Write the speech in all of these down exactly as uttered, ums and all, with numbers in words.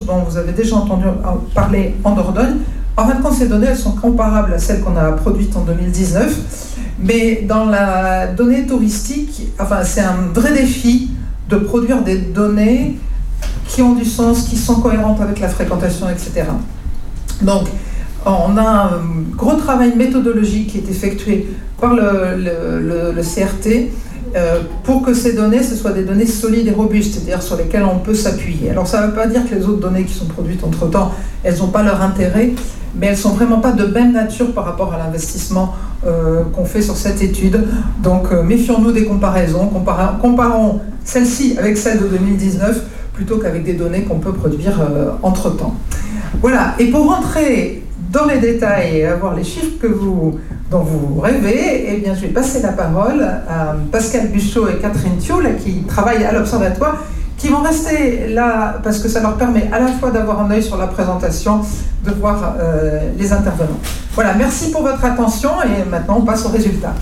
dont vous avez déjà entendu parler en Dordogne. En fin de compte, ces données, elles sont comparables à celles qu'on a produites en deux mille dix-neuf, mais dans la donnée touristique, enfin, c'est un vrai défi de produire des données qui ont du sens, qui sont cohérentes avec la fréquentation, et cetera. Donc, on a un gros travail méthodologique qui est effectué par le, le, le, le C R T euh, pour que ces données, ce soient des données solides et robustes, c'est-à-dire sur lesquelles on peut s'appuyer. Alors, ça ne veut pas dire que les autres données qui sont produites entre-temps, elles n'ont pas leur intérêt, mais elles ne sont vraiment pas de même nature par rapport à l'investissement euh, qu'on fait sur cette étude. Donc, euh, méfions-nous des comparaisons, Compara- comparons celle-ci avec celle de deux mille dix-neuf, plutôt qu'avec des données qu'on peut produire euh, entre-temps. Voilà, et pour rentrer dans les détails et avoir les chiffres que vous, dont vous rêvez, eh bien, je vais passer la parole à Pascal Buchot et Catherine Thiault, là, qui travaillent à l'Observatoire, qui vont rester là parce que ça leur permet à la fois d'avoir un œil sur la présentation, de voir euh, les intervenants. Voilà, merci pour votre attention et maintenant on passe aux résultats.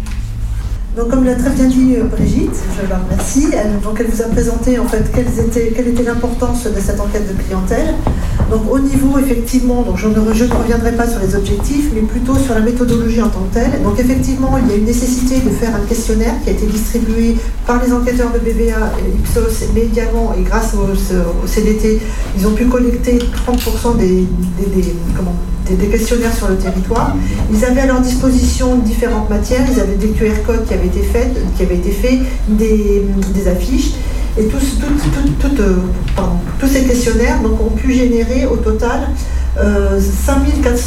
Donc, comme l'a très bien dit Brigitte, je la remercie. Elle, donc, elle vous a présenté en fait quelles étaient, quelle était l'importance de cette enquête de clientèle. Donc, au niveau effectivement, donc je ne, je ne reviendrai pas sur les objectifs, mais plutôt sur la méthodologie en tant que telle. Donc, effectivement, il y a une nécessité de faire un questionnaire qui a été distribué par les enquêteurs de B V A, Ipsos, mais également, et grâce au, au C D T, ils ont pu collecter trente pour cent des, des, des, comment, des, des questionnaires sur le territoire. Ils avaient à leur disposition différentes matières. Ils avaient des Q R codes qui avaient été faits, qui avaient été faits, des, des affiches. Et tous, tout, tout, tout, euh, pardon, tous ces questionnaires donc, ont pu générer au total euh, cinq mille quatre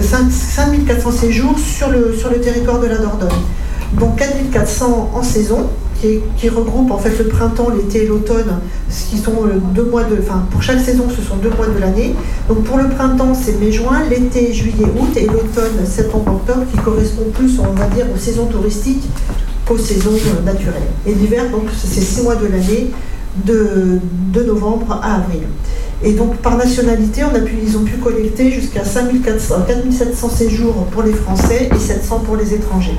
cents séjours sur le, sur le territoire de la Dordogne. Donc quatre mille quatre cents en saison, qui, qui regroupe en fait le printemps, l'été et l'automne, qui sont deux mois de, enfin pour chaque saison ce sont deux mois de l'année. Donc pour le printemps c'est mai-juin, l'été juillet-août et l'automne septembre-octobre, qui correspond plus on va dire aux saisons touristiques qu'aux saisons naturelles. Et l'hiver donc c'est six mois de l'année, de, de novembre à avril. Et donc par nationalité, on a pu, ils ont pu collecter jusqu'à cinq mille quatre cents, quatre mille sept cents séjours pour les Français et sept cents pour les étrangers.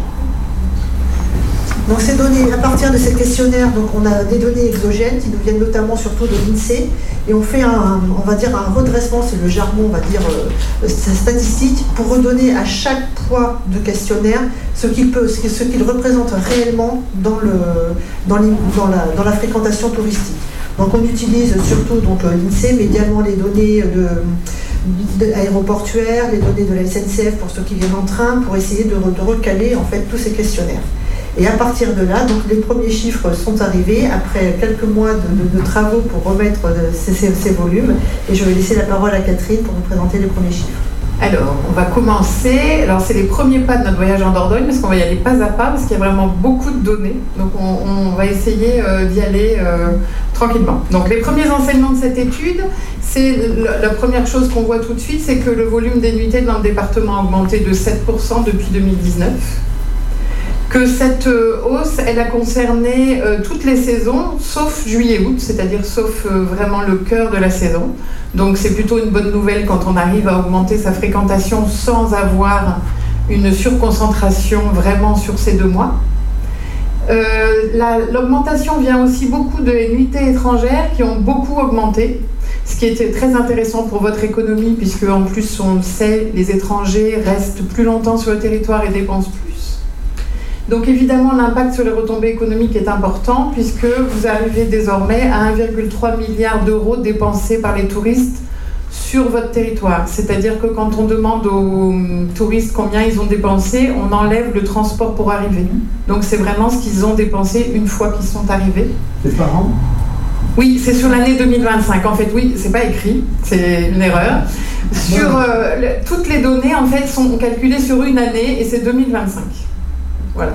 Donc ces données, à partir de ces questionnaires, donc on a des données exogènes qui nous viennent notamment surtout de l'INSEE, et on fait un, on va dire un redressement, c'est le jargon, on va dire euh, statistique, pour redonner à chaque poids de questionnaire ce qu'il peut, ce qu'il représente réellement dans le, dans, les, dans, la, dans la fréquentation touristique. Donc on utilise surtout donc l'INSEE, mais également les données de De aéroportuaires, les données de la S N C F pour ceux qui viennent en train, pour essayer de, de recaler en fait tous ces questionnaires. Et à partir de là, donc les premiers chiffres sont arrivés après quelques mois de, de, de travaux pour remettre ces, ces, ces volumes. Et je vais laisser la parole à Catherine pour vous présenter les premiers chiffres. Alors, on va commencer. Alors, c'est les premiers pas de notre voyage en Dordogne, parce qu'on va y aller pas à pas, parce qu'il y a vraiment beaucoup de données. Donc, on, on va essayer euh, d'y aller euh, tranquillement. Donc, les premiers enseignements de cette étude, c'est la, la première chose qu'on voit tout de suite, c'est que le volume des nuitées dans le département a augmenté de sept pour cent depuis deux mille dix-neuf. Que cette hausse, elle a concerné euh, toutes les saisons, sauf juillet-août, c'est-à-dire sauf euh, vraiment le cœur de la saison. Donc c'est plutôt une bonne nouvelle quand on arrive à augmenter sa fréquentation sans avoir une surconcentration vraiment sur ces deux mois. Euh, la, l'augmentation vient aussi beaucoup de nuitées étrangères qui ont beaucoup augmenté, ce qui était très intéressant pour votre économie, puisque en plus on le sait, les étrangers restent plus longtemps sur le territoire et dépensent plus. Donc évidemment, l'impact sur les retombées économiques est important, puisque vous arrivez désormais à un virgule trois milliard d'euros dépensés par les touristes sur votre territoire. C'est-à-dire que quand on demande aux touristes combien ils ont dépensé, on enlève le transport pour arriver. Donc c'est vraiment ce qu'ils ont dépensé une fois qu'ils sont arrivés. C'est par an ? Oui, c'est sur l'année deux mille vingt-cinq. En fait, oui, c'est pas écrit, c'est une erreur. Sur, euh, le, toutes les données, en fait, sont calculées sur une année, et c'est deux mille vingt-cinq. Voilà.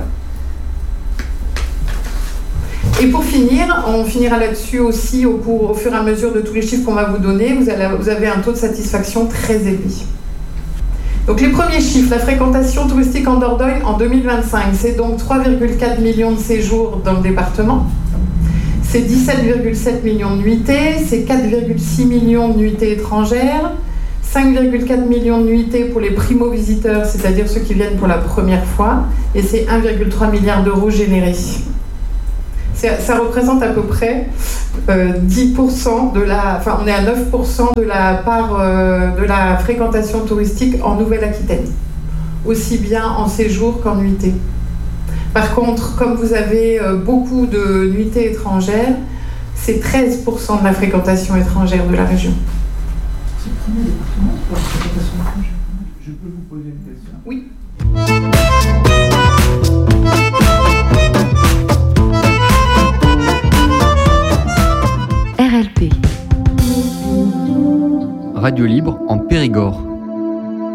Et pour finir, on finira là-dessus aussi au, cours, au fur et à mesure de tous les chiffres qu'on va vous donner. Vous, allez, vous avez un taux de satisfaction très élevé. Donc les premiers chiffres, la fréquentation touristique en Dordogne en deux mille vingt-cinq, c'est donc trois virgule quatre millions de séjours dans le département. C'est dix-sept virgule sept millions de nuitées, c'est quatre virgule six millions de nuitées étrangères, cinq virgule quatre millions de nuitées pour les primo-visiteurs, c'est-à-dire ceux qui viennent pour la première fois, et c'est un virgule trois milliard d'euros générés. C'est, ça représente à peu près euh, dix pour cent de la... Enfin, on est à neuf pour cent de la part euh, de la fréquentation touristique en Nouvelle-Aquitaine, aussi bien en séjour qu'en nuitée. Par contre, comme vous avez euh, beaucoup de nuitées étrangères, c'est treize pour cent de la fréquentation étrangère de la région. C'est le premier département pour la fréquentation étrangère. Je peux vous poser une question ? Oui. R L P. Radio libre en Périgord.